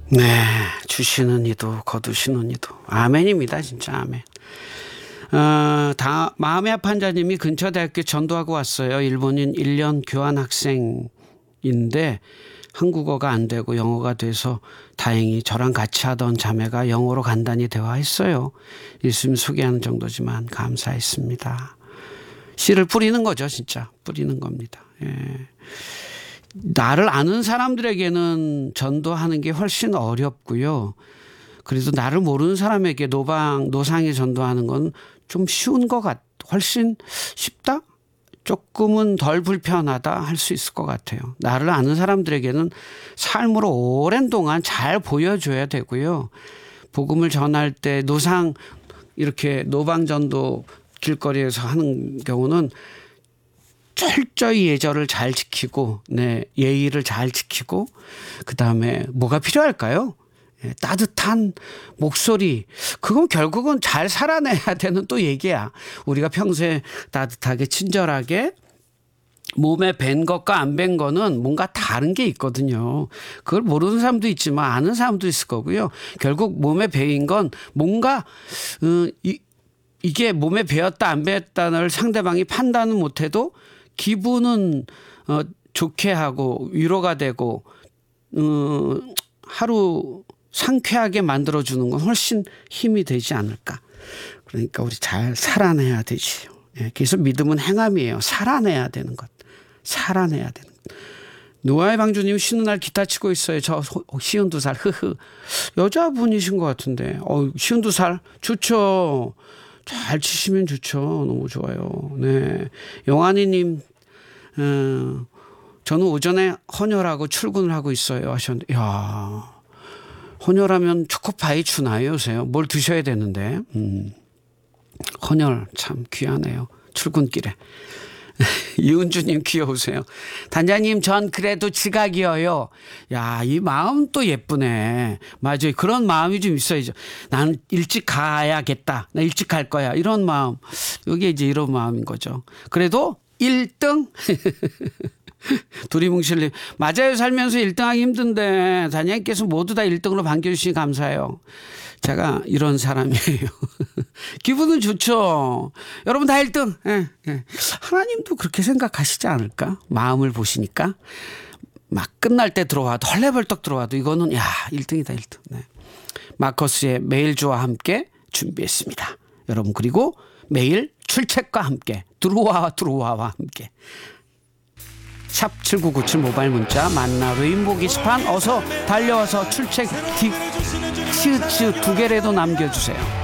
네, 주시는 이도 거두시는 이도 아멘입니다. 진짜 아멘. 마음의 합판자님이 근처 대학교 전도하고 왔어요. 일본인 1년 교환 학생인데 한국어가 안 되고 영어가 돼서 다행히 저랑 같이 하던 자매가 영어로 간단히 대화했어요. 있으면 소개하는 정도지만 감사했습니다. 씨를 뿌리는 거죠. 진짜 뿌리는 겁니다. 예. 나를 아는 사람들에게는 전도하는 게 훨씬 어렵고요. 그래도 나를 모르는 사람에게 노상에 전도하는 건 좀 쉬운 것 훨씬 쉽다? 조금은 덜 불편하다 할 수 있을 것 같아요. 나를 아는 사람들에게는 삶으로 오랜 동안 잘 보여줘야 되고요. 복음을 전할 때 이렇게 노방전도 길거리에서 하는 경우는 철저히 예절을 잘 지키고, 예의를 잘 지키고, 그 다음에 뭐가 필요할까요? 따뜻한 목소리. 그건 결국은 잘 살아내야 되는 또 얘기야. 우리가 평소에 따뜻하게 친절하게 몸에 밴 것과 안 밴 거는 뭔가 다른 게 있거든요. 그걸 모르는 사람도 있지만 아는 사람도 있을 거고요. 결국 몸에 배인 건 뭔가 이게 몸에 배었다 안 배었다를 상대방이 판단은 못해도 기분은 좋게 하고 위로가 되고 하루 상쾌하게 만들어주는 건 훨씬 힘이 되지 않을까. 그러니까 우리 잘 살아내야 되지요. 그래서 믿음은 행함이에요. 살아내야 되는 것. 살아내야 되는 것. 노아의 방주님 쉬는 날 기타 치고 있어요. 저 52살. 흐흐. 여자분이신 것 같은데. 52살 좋죠. 잘 치시면 좋죠. 너무 좋아요. 네. 영환이님, 저는 오전에 헌혈하고 출근을 하고 있어요. 하셨는데, 이야, 헌혈하면 초코파이 주나요, 요새? 뭘 드셔야 되는데. 헌혈 참 귀하네요. 출근길에. 이은주님 귀여우세요. 단장님 전 그래도 지각이어요. 야, 이 마음 또 예쁘네. 맞아요. 그런 마음이 좀 있어야죠. 나는 일찍 가야겠다. 나 일찍 갈 거야. 이런 마음. 이게 이제 이런 마음인 거죠. 그래도 1등? 두리뭉실님. 맞아요. 살면서 1등하기 힘든데 단장님께서 모두 다 1등으로 반겨주시니 감사해요. 제가 이런 사람이에요. 기분은 좋죠. 여러분 다 1등. 예, 예. 하나님도 그렇게 생각하시지 않을까? 마음을 보시니까. 막 끝날 때 들어와도 헐레벌떡 들어와도 이거는 1등이다 1등. 네. 마커스의 메일주와 함께 준비했습니다. 여러분 그리고 매일 출첵과 함께 들어와와 함께 샵7997 모바일 문자 만나 레인보 게시판 어서 달려와서 출첵 치읓 2개라도 남겨주세요.